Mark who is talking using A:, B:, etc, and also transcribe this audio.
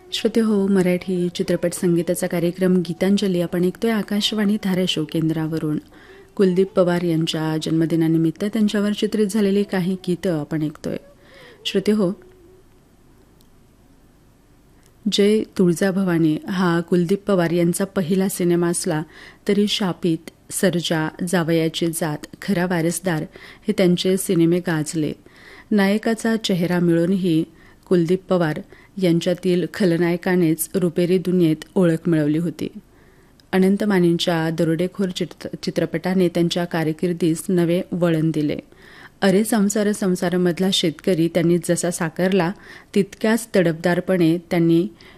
A: श्रोते हो, मराठी चित्रपट संगीताचा कार्यक्रम गीतांजली आपण ऐकतोय आकाशवाणी धाराशिव केंद्रावरून. कुलदीप पवार यांच्या जन्मदिनानिमित्त त्यांच्यावर चित्रित झालेली काही गीतं आपण ऐकतोय. श्रोते हो, जय तुळजाभवानी हा कुलदीप पवार यांचा पहिला सिनेमा असला तरी शापित, सर्जा, जावयाची जात, खरा वारसदार हे त्यांचे सिनेमे गाजले. नायकाचा चेहरा मिळूनही कुलदीप पवार यांच्यातील खलनायकानेच रुपेरी दुनियेत ओळख मिळवली होती. अनंत मानेंच्या दरोडेखोर चित्रपटाने त्यांच्या कारकिर्दीस नवे वळण दिले. अरे संसार संसारमधला शेतकरी त्यांनी जसा साकारला तितक्याच तडफदारपणे त्यांनी